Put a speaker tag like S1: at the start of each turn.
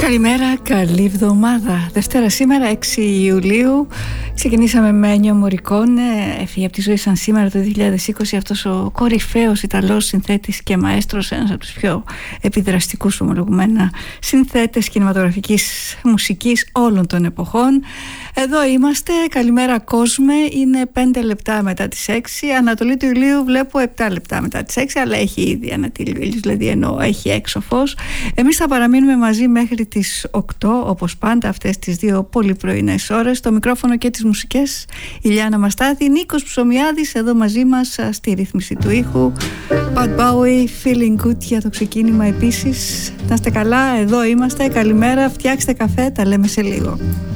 S1: Καλημέρα, καλή εβδομάδα. Δευτέρα σήμερα, 6 Ιουλίου. Ξεκινήσαμε με Ennio Morricone. Έφυγε από τη ζωή σαν σήμερα το 2020 αυτός ο κορυφαίος Ιταλός συνθέτης και μαέστρος, ένας από τους πιο επιδραστικούς ομολογουμένα συνθέτες κινηματογραφικής μουσικής όλων των εποχών. Εδώ είμαστε, καλημέρα κόσμε. Είναι 5 λεπτά μετά τις 6. Ανατολή του ηλίου βλέπω 7 λεπτά μετά τις 6, αλλά έχει ήδη ανατείλει ο ήλιος, δηλαδή εννοώ έχει έξω φως. Εμείς θα παραμείνουμε μαζί μέχρι τις 8, όπως πάντα αυτές τις δύο πολύ πρωινές ώρες. Το μικρόφωνο και τις μουσικές Ηλιάνα Μαστάθη, Νίκος Ψωμιάδης εδώ μαζί μας στη ρύθμιση του ήχου. Bad Bowie, Feeling Good για το ξεκίνημα επίσης. Να είστε καλά, εδώ είμαστε, καλημέρα, φτιάξτε καφέ, τα λέμε σε λίγο.